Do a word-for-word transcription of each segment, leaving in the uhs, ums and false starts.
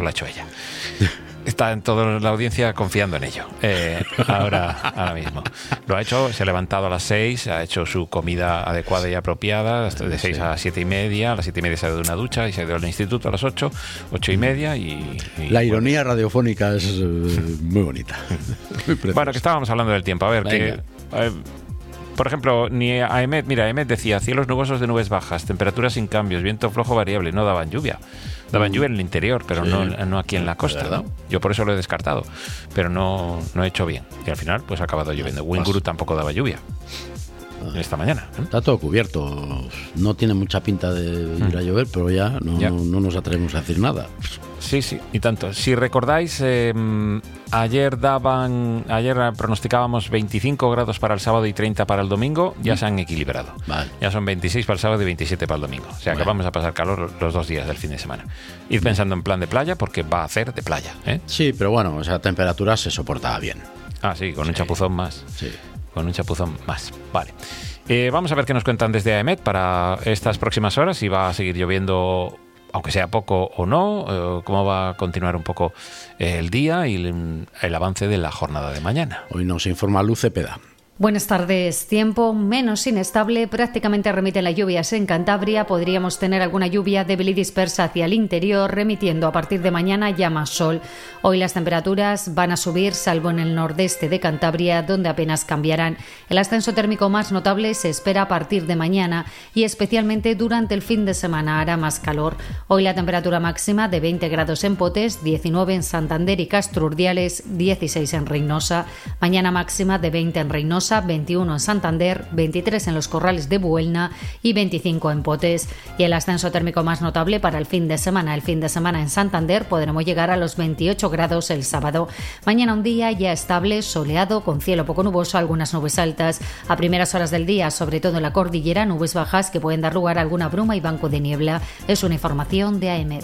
eso lo ha hecho ella. Está en toda la audiencia confiando en ello. Eh, ahora, ahora mismo. Lo ha hecho, se ha levantado a las seis, ha hecho su comida adecuada y apropiada, de seis a las siete y media. A las siete y media se ha dado una ducha y se ha ido al instituto a las ocho, ocho y media. Y, y la ironía bueno. radiofónica es uh, muy bonita. Muy bueno, que estábamos hablando del tiempo. A ver, que, eh, por ejemplo, ni a Emet, mira, Emet decía cielos nubosos de nubes bajas, temperaturas sin cambios, viento flojo variable, no daban lluvia. Daban lluvia en el interior, pero sí, no, no aquí en la costa, ¿no? Yo por eso lo he descartado, pero no, no he hecho bien. Y al final, pues ha acabado lloviendo. Winguru tampoco daba lluvia esta mañana, ¿eh? Está todo cubierto. No tiene mucha pinta de ir a llover, pero ya no, ya. no, no nos atrevemos a decir nada. Sí, sí, y tanto. Si recordáis, eh, ayer daban, ayer pronosticábamos veinticinco grados para el sábado y treinta para el domingo, ya se han equilibrado. Vale. Ya son veintiséis para el sábado y veintisiete para el domingo. O sea, vale, que vamos a pasar calor los dos días del fin de semana. Ir pensando en plan de playa, porque va a hacer de playa, ¿eh? Sí, pero bueno, esa temperatura se soportaba bien. Ah, sí, con sí. un chapuzón más. Sí. Con un chapuzón más. Vale. Eh, vamos a ver qué nos cuentan desde AEMET para estas próximas horas, si va a seguir lloviendo, aunque sea poco o no, eh, cómo va a continuar un poco el día y el, el avance de la jornada de mañana. Hoy nos informa Luz Cepeda. Buenas tardes. Tiempo menos inestable, prácticamente remiten las lluvias en Cantabria. Podríamos tener alguna lluvia débil y dispersa hacia el interior, remitiendo a partir de mañana ya más sol. Hoy las temperaturas van a subir, salvo en el nordeste de Cantabria, donde apenas cambiarán. El ascenso térmico más notable se espera a partir de mañana y especialmente durante el fin de semana hará más calor. Hoy la temperatura máxima de veinte grados en Potes, diecinueve en Santander y Castro Urdiales, dieciséis en Reynosa. Mañana máxima de veinte en Reynosa, veintiuno en Santander, veintitrés en los Corrales de Buelna y veinticinco en Potes. Y el ascenso térmico más notable para el fin de semana. El fin de semana en Santander podremos llegar a los veintiocho grados el sábado. Mañana un día ya estable, soleado, con cielo poco nuboso, algunas nubes altas. A primeras horas del día, sobre todo en la cordillera, nubes bajas que pueden dar lugar a alguna bruma y banco de niebla. Es una información de AEMET.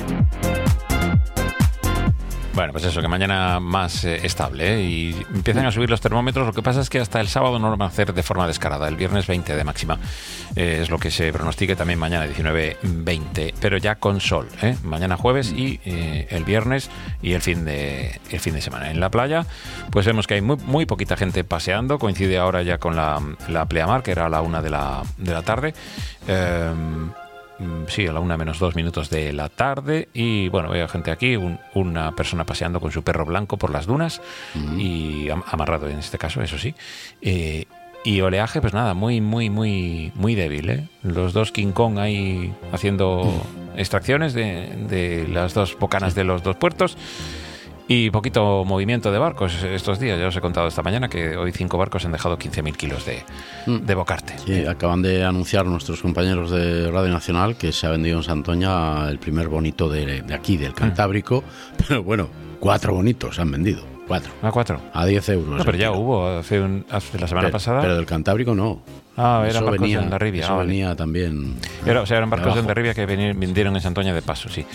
Bueno, pues eso, que mañana más eh, estable, ¿eh? Y empiezan a subir los termómetros. Lo que pasa es que hasta el sábado no lo van a hacer de forma descarada. El viernes veinte de máxima eh, es lo que se pronostica, también mañana diecinueve veinte, pero ya con sol, ¿eh? Mañana jueves y eh, el viernes y el fin de el fin de semana. En la playa, pues vemos que hay muy, muy poquita gente paseando. Coincide ahora ya con la, la pleamar, que era a la una de la, de la tarde. Eh, Sí, a la una menos dos minutos de la tarde. Y bueno, veo gente aquí, un, una persona paseando con su perro blanco por las dunas, uh-huh. y am- amarrado en este caso, eso sí. Eh, y oleaje, pues nada, muy, muy, muy, muy débil, ¿eh? Los dos King Kong ahí haciendo uh-huh. extracciones de, de las dos bocanas de los dos puertos. Y poquito movimiento de barcos estos días. Ya os he contado esta mañana que hoy cinco barcos han dejado quince mil kilos de, de bocarte. Sí, acaban de anunciar nuestros compañeros de Radio Nacional que se ha vendido en Santoña el primer bonito de, de aquí, del Cantábrico. Mm. Pero bueno, cuatro bonitos se han vendido. Cuatro. ¿A cuatro? A diez euros. No, pero ya kilo. Hubo hace, un, hace la semana pero, pasada. Pero del Cantábrico no. Ah, eran eso barcos venía, en Darribia. Eso ah, venía vale. también. Era, o sea, eran barcos en Darribia que vendieron en Santoña de paso, sí.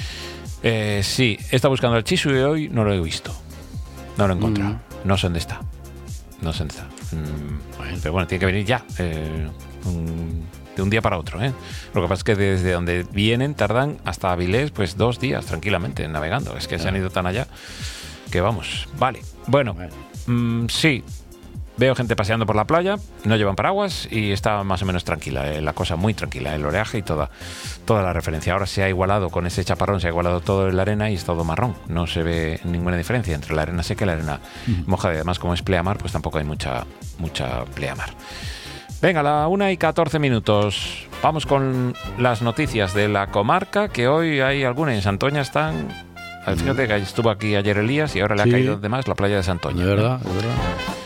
Eh, sí, he estado buscando el Chisu y hoy no lo he visto. No lo he encontrado. Mm. No sé dónde está. No sé dónde está. Mm, bueno, pero bueno, tiene que venir ya. Eh, un, de un día para otro, ¿eh? Lo que pasa es que desde donde vienen tardan hasta Avilés, pues dos días tranquilamente navegando. Es que claro. Se han ido tan allá que vamos. Vale. Bueno, bueno. Mm, sí. Veo gente paseando por la playa, no llevan paraguas y está más o menos tranquila, eh, la cosa muy tranquila, el oleaje y toda, toda la referencia. Ahora se ha igualado con ese chaparrón, se ha igualado todo en la arena y es todo marrón. No se ve ninguna diferencia entre la arena seca y la arena uh-huh. mojada. Y además, como es pleamar, pues tampoco hay mucha, mucha pleamar. Venga, a la una y catorce minutos. Vamos con las noticias de la comarca, que hoy hay alguna. En Santoña están... Fíjate que estuvo aquí ayer Elías y ahora le sí. ha caído de más la playa de Santoña. De verdad, de verdad.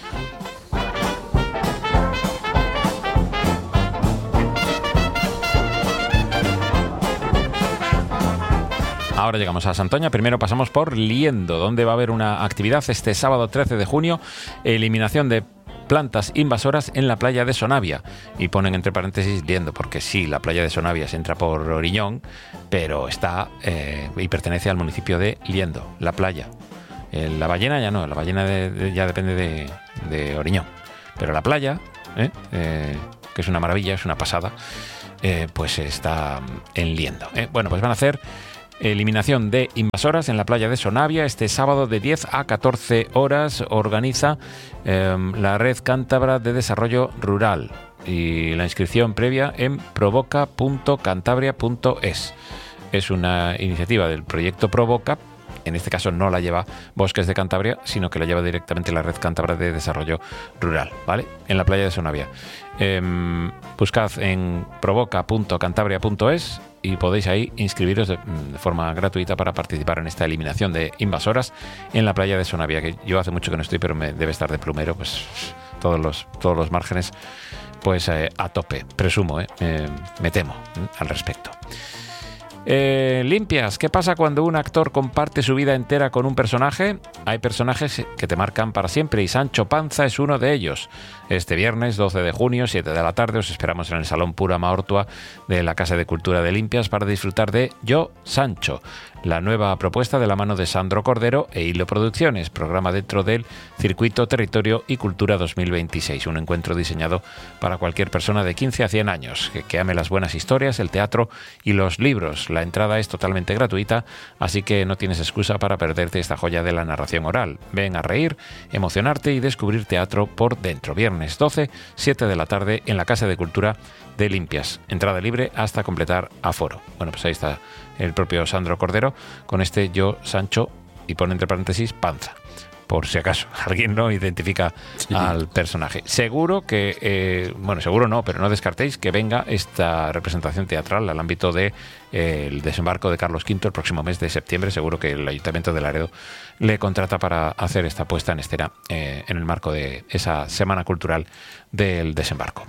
Ahora llegamos a Santoña, primero pasamos por Liendo, donde va a haber una actividad este sábado trece de junio, eliminación de plantas invasoras en la playa de Sonavia. Y ponen entre paréntesis Liendo, porque sí, la playa de Sonavia se entra por Oriñón, pero está eh, y pertenece al municipio de Liendo, la playa. Eh, la ballena ya no, la ballena de, de, ya depende de, de Oriñón. Pero la playa, eh, eh, que es una maravilla, es una pasada, eh, pues está en Liendo. Eh, bueno, pues van a hacer... eliminación de invasoras en la playa de Sonavia este sábado de diez a catorce horas. Organiza eh, la Red Cántabra de Desarrollo Rural y la inscripción previa en provoca punto cantabria punto es. Es una iniciativa del proyecto Provoca. En este caso no la lleva Bosques de Cantabria, sino que la lleva directamente la Red Cántabra de Desarrollo Rural, ¿vale? En la playa de Sonavia. Eh, buscad en provoca punto cantabria punto es y podéis ahí inscribiros de, de forma gratuita para participar en esta eliminación de invasoras en la playa de Sonavia, que yo hace mucho que no estoy, pero me debe estar de plumero, pues todos los, todos los márgenes pues eh, a tope, presumo, eh, eh, me temo eh, al respecto. Eh, limpias, ¿qué pasa cuando un actor comparte su vida entera con un personaje? Hay personajes que te marcan para siempre y Sancho Panza es uno de ellos. Este viernes doce de junio, siete de la tarde, os esperamos en el Salón Pura Maortua de la Casa de Cultura de Limpias para disfrutar de Yo, Sancho, la nueva propuesta de la mano de Sandro Cordero e Hilo Producciones, programa dentro del Circuito Territorio y Cultura dos mil veintiséis, un encuentro diseñado para cualquier persona de quince a cien años, que, que ame las buenas historias, el teatro y los libros. La entrada es totalmente gratuita, así que no tienes excusa para perderte esta joya de la narración oral. Ven a reír, emocionarte y descubrir teatro por dentro. Viernes doce, siete de la tarde en la Casa de Cultura de Limpias. Entrada libre hasta completar aforo. Bueno, pues ahí está el propio Sandro Cordero con este Yo, Sancho, y pone entre paréntesis Panza, por si acaso alguien no identifica sí. al personaje. Seguro que, eh, bueno, seguro no, pero no descartéis que venga esta representación teatral al ámbito del de, eh, desembarco de Carlos quinto el próximo mes de septiembre. Seguro que el Ayuntamiento de Laredo le contrata para hacer esta puesta en escena eh, en el marco de esa Semana Cultural del Desembarco.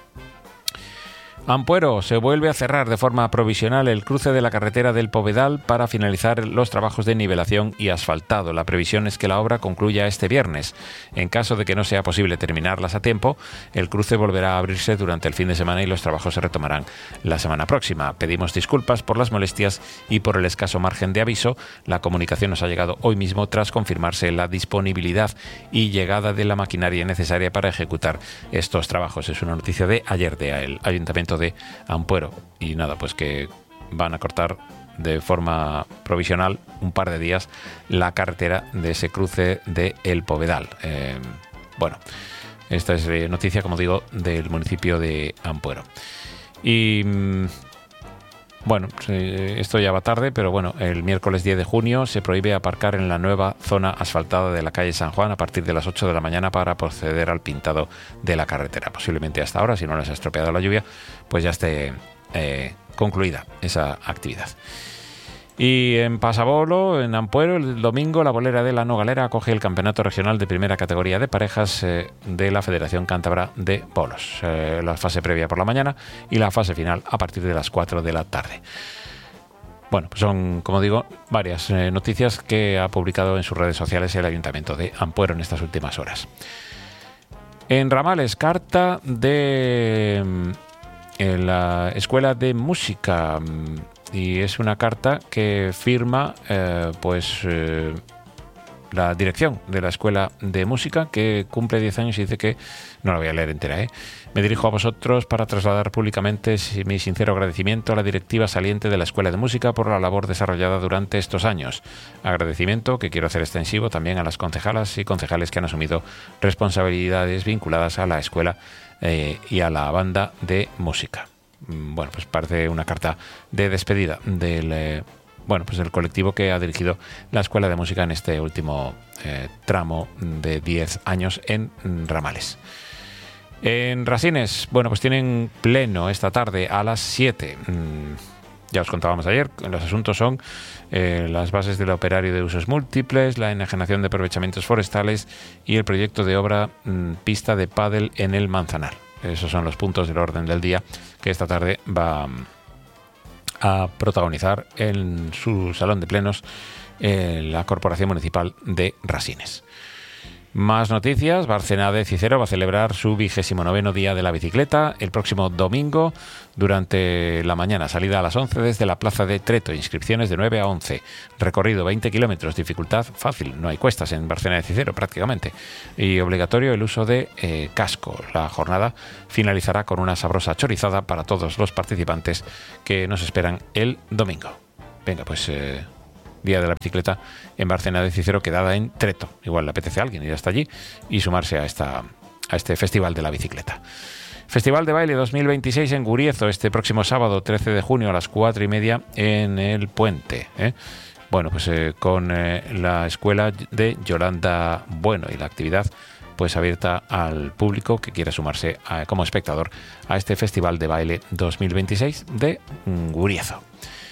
Ampuero, se vuelve a cerrar de forma provisional el cruce de la carretera del Povedal para finalizar los trabajos de nivelación y asfaltado. La previsión es que la obra concluya este viernes. En caso de que no sea posible terminarlas a tiempo, el cruce volverá a abrirse durante el fin de semana y los trabajos se retomarán la semana próxima. Pedimos disculpas por las molestias y por el escaso margen de aviso. La comunicación nos ha llegado hoy mismo tras confirmarse la disponibilidad y llegada de la maquinaria necesaria para ejecutar estos trabajos. Es una noticia de ayer del Ayuntamiento de Ampuero. Y nada, pues que van a cortar de forma provisional un par de días la carretera de ese cruce de El Povedal. Eh, bueno, esta es eh, noticia, como digo, del municipio de Ampuero. Y bueno, esto ya va tarde, pero bueno, el miércoles diez de junio se prohíbe aparcar en la nueva zona asfaltada de la calle San Juan a partir de las ocho de la mañana para proceder al pintado de la carretera. Posiblemente hasta ahora, si no les ha estropeado la lluvia, pues ya esté eh, concluida esa actividad. Y en Pasabolo, en Ampuero, el domingo la bolera de la Nogalera acoge el Campeonato Regional de Primera Categoría de Parejas eh, de la Federación Cántabra de Bolos. Eh, la fase previa por la mañana y la fase final a partir de las cuatro de la tarde. Bueno, pues son, como digo, varias eh, noticias que ha publicado en sus redes sociales el Ayuntamiento de Ampuero en estas últimas horas. En Ramales, carta de eh, la Escuela de Música. Y es una carta que firma eh, pues eh, la dirección de la Escuela de Música, que cumple diez años, y dice que, no la voy a leer entera, ¿eh? Me dirijo a vosotros para trasladar públicamente mi sincero agradecimiento a la directiva saliente de la Escuela de Música por la labor desarrollada durante estos años. Agradecimiento que quiero hacer extensivo también a las concejalas y concejales que han asumido responsabilidades vinculadas a la escuela eh, y a la banda de música. Bueno, pues parece una carta de despedida del eh, bueno, pues del colectivo que ha dirigido la Escuela de Música en este último eh, tramo de diez años en Ramales. En Rasines, bueno, pues tienen pleno esta tarde a las siete. Mm, ya os contábamos ayer, los asuntos son eh, las bases del operario de usos múltiples, la enajenación de aprovechamientos forestales y el proyecto de obra mm, pista de pádel en el Manzanar. Esos son los puntos del orden del día que esta tarde va a protagonizar en su salón de plenos eh, la Corporación Municipal de Rasines. Más noticias. Bárcena de Cicero va a celebrar su vigésimo noveno día de la bicicleta el próximo domingo durante la mañana. Salida a las once desde la plaza de Treto. Inscripciones de nueve a once. Recorrido veinte kilómetros. Dificultad fácil. No hay cuestas en Bárcena de Cicero prácticamente. Y obligatorio el uso de eh, casco. La jornada finalizará con una sabrosa chorizada para todos los participantes que nos esperan el domingo. venga, pues eh, Día de la Bicicleta en Bárcena de Cícero, quedada en Treto. Igual le apetece a alguien ir hasta allí y sumarse a, esta, a este Festival de la Bicicleta. Festival de Baile dos mil veintiséis en Guriezo, este próximo sábado trece de junio a las cuatro y media en el Puente. ¿eh? Bueno, pues eh, con eh, la escuela de Yolanda Bueno, y la actividad pues abierta al público que quiera sumarse a, como espectador a este Festival de Baile dos mil veintiséis de Guriezo.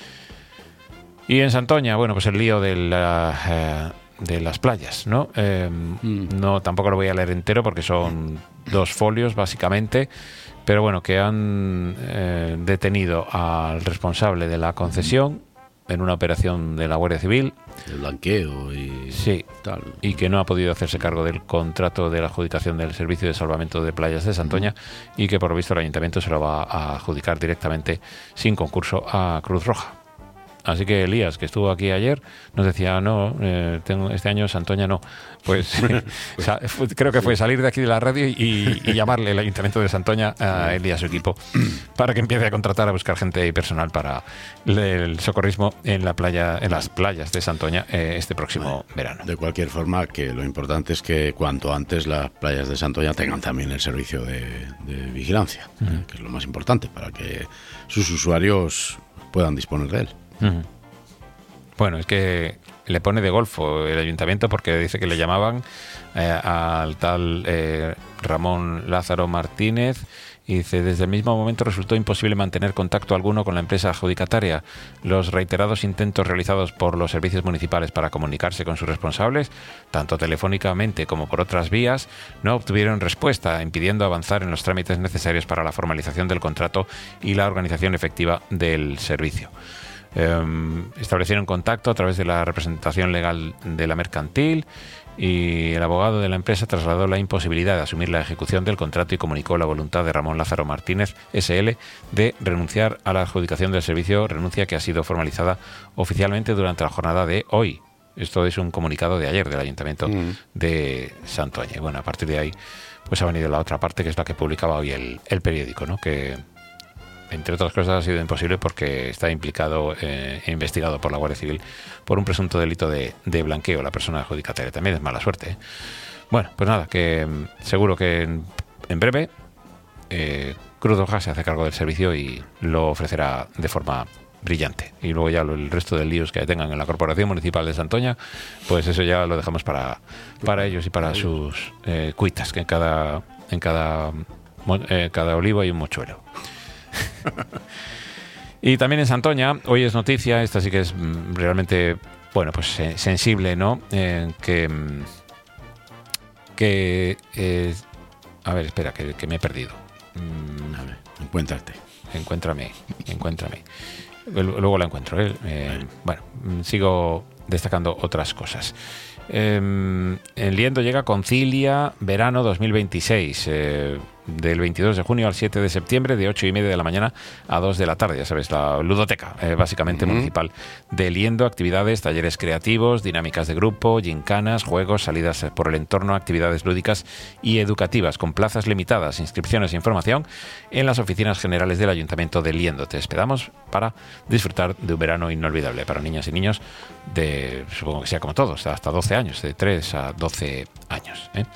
Y en Santoña, bueno, pues el lío de, la, eh, de las playas, ¿no? Eh, mm. No, tampoco lo voy a leer entero porque son dos folios, básicamente, pero bueno, que han eh, detenido al responsable de la concesión en una operación de la Guardia Civil. El blanqueo y sí, tal. Y que no ha podido hacerse cargo del contrato de la adjudicación del servicio de salvamento de playas de Santoña, mm. y que por lo visto el ayuntamiento se lo va a adjudicar directamente sin concurso a Cruz Roja. Así que Elías, que estuvo aquí ayer, nos decía, no, eh, tengo, este año Santoña no. Pues o sea, fue, creo que fue salir de aquí de la radio y, y llamarle el Ayuntamiento de Santoña a él y a su equipo para que empiece a contratar, a buscar gente y personal para el socorrismo en la playa, en las playas de Santoña eh, este próximo bueno, verano. De cualquier forma, que lo importante es que cuanto antes las playas de Santoña tengan también el servicio de, de vigilancia, uh-huh. eh, que es lo más importante para que sus usuarios puedan disponer de él. Uh-huh. Bueno, es que le pone de golfo el ayuntamiento porque dice que le llamaban eh, al tal eh, Ramón Lázaro Martínez y dice, desde el mismo momento resultó imposible mantener contacto alguno con la empresa adjudicataria. Los reiterados intentos realizados por los servicios municipales para comunicarse con sus responsables, tanto telefónicamente como por otras vías, no obtuvieron respuesta, impidiendo avanzar en los trámites necesarios para la formalización del contrato y la organización efectiva del servicio. Eh, establecieron contacto a través de la representación legal de la mercantil y el abogado de la empresa trasladó la imposibilidad de asumir la ejecución del contrato y comunicó la voluntad de Ramón Lázaro Martínez ese ele de renunciar a la adjudicación del servicio, renuncia que ha sido formalizada oficialmente durante la jornada de hoy. Esto es un comunicado de ayer del Ayuntamiento mm. de Santoña. Y bueno, a partir de ahí pues ha venido la otra parte, que es la que publicaba hoy el, el periódico, ¿no? Que entre otras cosas ha sido imposible porque está implicado eh, e investigado por la Guardia Civil por un presunto delito de, de blanqueo la persona adjudicataria. También es mala suerte, ¿eh? Bueno, pues nada, que seguro que en, en breve eh, Cruz Roja se hace cargo del servicio y lo ofrecerá de forma brillante. Y luego ya lo, el resto de líos que tengan en la Corporación Municipal de Santoña, pues eso ya lo dejamos para, para ellos y para sus eh, cuitas, que en cada, en cada, eh, cada olivo hay un mochuelo. Y también en Santoña, hoy es noticia, esta sí que es realmente, bueno, pues eh, sensible, ¿no? Eh, que, que eh, a ver, espera, que, que me he perdido. A ver, encuéntrate. Encuéntrame, encuéntrame. Luego la encuentro, ¿eh? Eh, bueno, sigo destacando otras cosas. Eh, en Liendo llega Concilia Verano dos mil veintiséis, eh, del veintidós de junio al siete de septiembre, de ocho y media de la mañana a dos de la tarde, ya sabes, la ludoteca, eh, básicamente uh-huh. municipal de Liendo, actividades, talleres creativos, dinámicas de grupo, gincanas, juegos, salidas por el entorno, actividades lúdicas y educativas, con plazas limitadas, inscripciones e información en las oficinas generales del Ayuntamiento de Liendo. Te esperamos para disfrutar de un verano inolvidable para niñas y niños de, supongo que sea como todos, hasta doce años, de tres a doce años, ¿eh?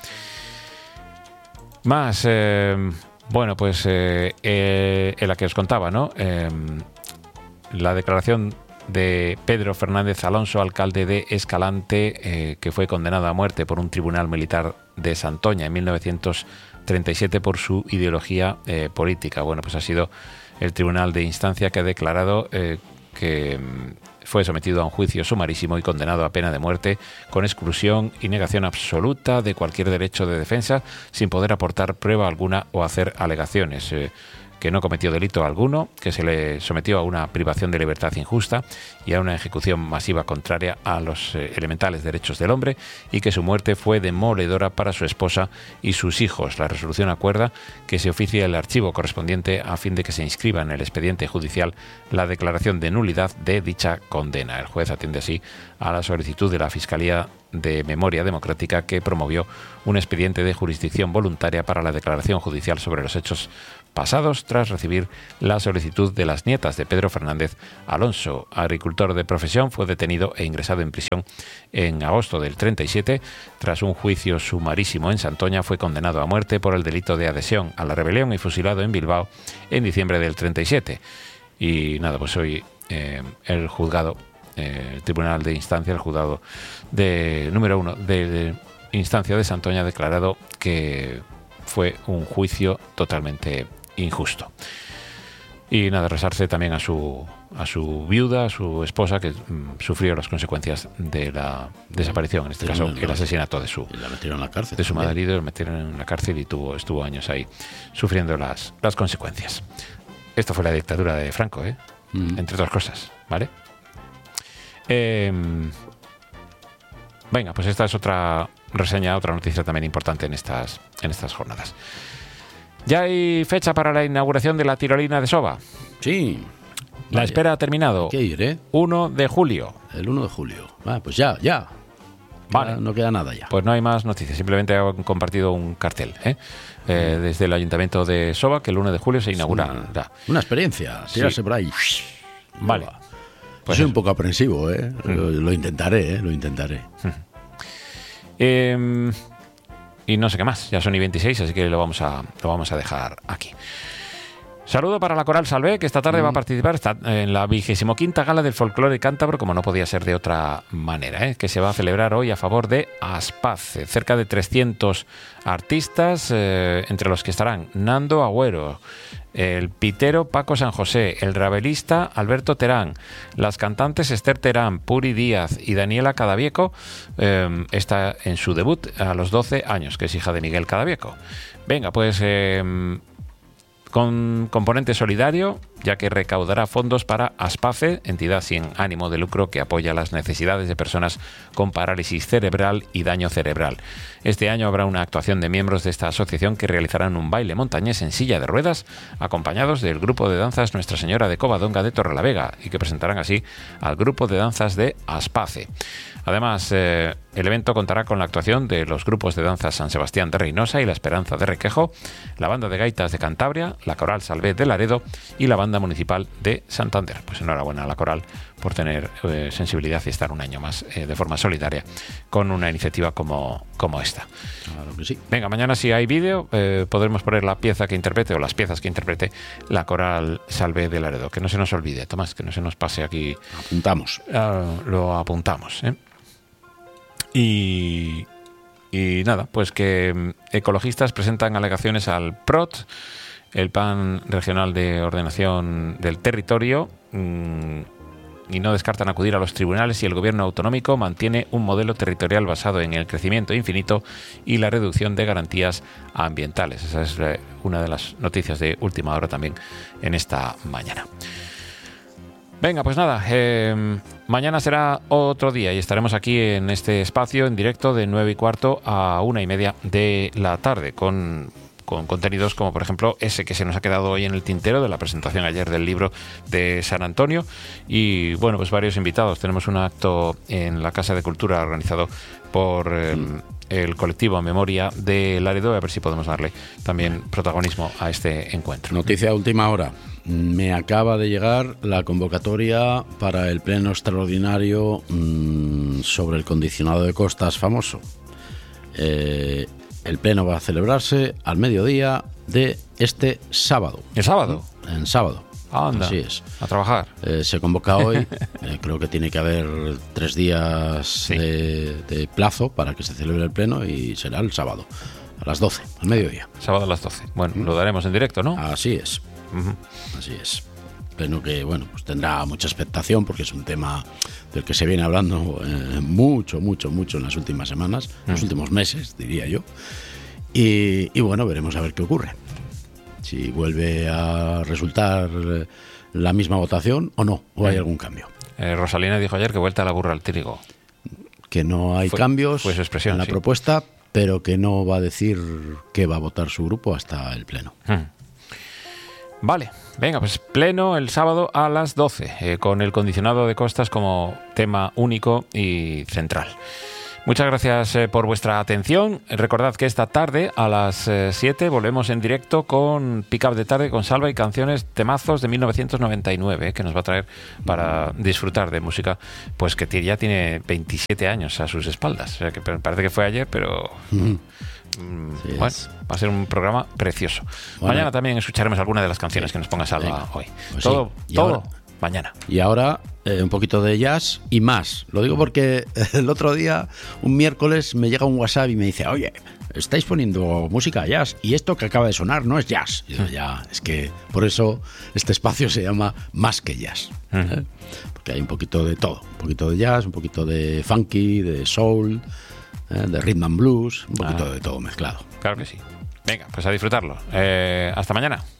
Más, eh, bueno, pues eh, eh, en la que os contaba, ¿no? Eh, la declaración de Pedro Fernández Alonso, alcalde de Escalante, eh, que fue condenado a muerte por un tribunal militar de Santoña en mil novecientos treinta y siete por su ideología eh, política. Bueno, pues ha sido el tribunal de instancia que ha declarado eh, que fue sometido a un juicio sumarísimo y condenado a pena de muerte con exclusión y negación absoluta de cualquier derecho de defensa, sin poder aportar prueba alguna o hacer alegaciones. Eh, que no cometió delito alguno, que se le sometió a una privación de libertad injusta y a una ejecución masiva contraria a los eh, elementales derechos del hombre, y que su muerte fue demoledora para su esposa y sus hijos. La resolución acuerda que se oficie el archivo correspondiente a fin de que se inscriba en el expediente judicial la declaración de nulidad de dicha condena. El juez atiende así a la solicitud de la Fiscalía de Memoria Democrática, que promovió un expediente de jurisdicción voluntaria para la declaración judicial sobre los hechos pasados, tras recibir la solicitud de las nietas de Pedro Fernández Alonso. Agricultor de profesión, fue detenido e ingresado en prisión en agosto del treinta y siete. Tras un juicio sumarísimo en Santoña, fue condenado a muerte por el delito de adhesión a la rebelión y fusilado en Bilbao en diciembre del treinta y siete. Y nada, pues hoy eh, el juzgado, eh, el Tribunal de Instancia, el juzgado de número uno de, de instancia de Santoña ha declarado que fue un juicio totalmente injusto. Y nada, rezarse también a su a su viuda, a su esposa, que mm, sufrió las consecuencias de la desaparición, en este caso el asesinato de su, la metieron en la cárcel, de su marido, lo metieron en la cárcel y tuvo, estuvo años ahí sufriendo las, las consecuencias. Esto fue la dictadura de Franco, ¿eh? Mm. Entre otras cosas, ¿vale? Eh, venga, pues esta es otra reseña, otra noticia también importante en estas, en estas jornadas. Ya hay fecha para la inauguración de la tirolina de Soba. Sí. La Vaya. espera ha terminado. ¿Qué ir, eh? uno de julio. El uno de julio. Ah, pues ya, ya. Vale. Ya no queda nada ya. Pues no hay más noticias. Simplemente han compartido un cartel, ¿eh? Eh, desde el Ayuntamiento de Soba, que el uno de julio se inaugura. Una, una experiencia. Tirarse sí. por ahí. Vale. Pues soy un poco aprensivo, ¿eh? Mm. Lo, lo intentaré, ¿eh? Lo intentaré. Mm. Eh, y no sé qué más. Ya son y veintiséis, así que lo vamos a, lo vamos a dejar aquí. Saludo para la Coral Salvé, que esta tarde mm. va a participar está en la vigésimo quinta Gala del Folclore Cántabro, como no podía ser de otra manera, ¿eh? que se va a celebrar hoy a favor de Aspace. Cerca de trescientos artistas, eh, entre los que estarán Nando Agüero, el pitero Paco San José, el rabelista Alberto Terán, las cantantes Esther Terán, Puri Díaz y Daniela Cadavieco. Eh, está en su debut a los doce años, que es hija de Miguel Cadavieco. Venga, pues... Eh, con componente solidario, ya que recaudará fondos para Aspace, entidad sin ánimo de lucro que apoya las necesidades de personas con parálisis cerebral y daño cerebral. Este año habrá una actuación de miembros de esta asociación que realizarán un baile montañés en silla de ruedas, acompañados del grupo de danzas Nuestra Señora de Covadonga de Torrelavega, y que presentarán así al grupo de danzas de Aspace. Además, eh, el evento contará con la actuación de los grupos de danza San Sebastián de Reynosa y La Esperanza de Requejo, la Banda de Gaitas de Cantabria, la Coral Salvé de Laredo y la Banda Municipal de Santander. Pues enhorabuena a la Coral por tener eh, sensibilidad y estar un año más eh, de forma solidaria con una iniciativa como, como esta. Claro que sí. Venga, mañana si hay vídeo eh, podremos poner la pieza que interprete o las piezas que interprete la Coral Salvé de Laredo. Que no se nos olvide, Tomás, que no se nos pase aquí. Apuntamos. Uh, lo apuntamos, ¿eh? Y, y nada, pues que ecologistas presentan alegaciones al P R O T, el Plan Regional de Ordenación del Territorio, mmm, y no descartan acudir a los tribunales, y el gobierno autonómico mantiene un modelo territorial basado en el crecimiento infinito y la reducción de garantías ambientales. Esa es eh, una de las noticias de última hora también en esta mañana. Venga, pues nada, eh, mañana será otro día y estaremos aquí en este espacio en directo de nueve y cuarto a una y media de la tarde con, con contenidos como por ejemplo ese que se nos ha quedado hoy en el tintero de la presentación ayer del libro de San Antonio y bueno, pues varios invitados. Tenemos un acto en la Casa de Cultura organizado por... Eh, el colectivo Memoria de Laredo, a ver si podemos darle también protagonismo a este encuentro. Noticia de última hora. Me acaba de llegar la convocatoria para el pleno extraordinario mmm, sobre el condicionado de costas famoso. Eh, el pleno va a celebrarse al mediodía de este sábado. ¿El sábado? En sábado. Anda, así es. A trabajar. Eh, se convoca hoy. eh, creo que tiene que haber tres días sí. de, de plazo para que se celebre el pleno y será el sábado a las doce, al mediodía. Sábado a las doce. Bueno, uh-huh. lo daremos en directo, ¿no? Así es. Uh-huh. Así es. Pleno que, bueno, pues tendrá mucha expectación porque es un tema del que se viene hablando eh, mucho, mucho, mucho en las últimas semanas, uh-huh. los últimos meses, diría yo. Y, y bueno, veremos a ver qué ocurre. Si vuelve a resultar la misma votación o no, o hay algún cambio. Eh, Rosalina dijo ayer que vuelta a la burra al trigo. Que no hay fue, cambios fue su expresión, en la sí. propuesta, pero que no va a decir qué va a votar su grupo hasta el pleno. Hmm. Vale, venga, pues pleno el sábado a las doce, eh, con el condicionado de costas como tema único y central. Muchas gracias eh, por vuestra atención. Recordad que esta tarde a las siete eh, volvemos en directo con Pick Up de Tarde con Salva y canciones temazos de mil novecientos noventa y nueve eh, que nos va a traer para disfrutar de música pues que ya tiene veintisiete años a sus espaldas. O sea que parece que fue ayer, pero... Mm. Sí, bueno, va a ser un programa precioso. Bueno, mañana también escucharemos alguna de las canciones sí, que nos ponga Salva venga, hoy. Pues todo, sí. todo ahora, mañana. Y ahora eh, un poquito de jazz y más. Lo digo porque el otro día, un miércoles, me llega un WhatsApp y me dice, oye, estáis poniendo música jazz y esto que acaba de sonar no es jazz. Y yo, ya, es que por eso este espacio se llama Más que Jazz. Uh-huh. ¿eh? Porque hay un poquito de todo. Un poquito de jazz, un poquito de funky, de soul, de rhythm and blues, un poquito ah, de todo mezclado. Claro que sí. Venga, pues a disfrutarlo. Eh, hasta mañana.